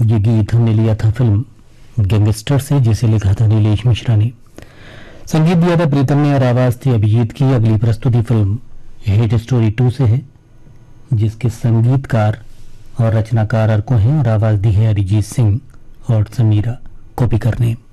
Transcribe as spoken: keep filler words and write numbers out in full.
ये गीत हमने लिया था फिल्म गैंगस्टर से, जिसे लिखा था नीलेश मिश्रा ने। संगीत दिया था प्रीतम ने और आवाज थी अभिजीत की। अगली प्रस्तुति फिल्म हेट स्टोरी टू से है, जिसके संगीतकार और रचनाकार अर्को हैं और आवाज दी है अरिजीत सिंह और समीरा कोपिकर ने।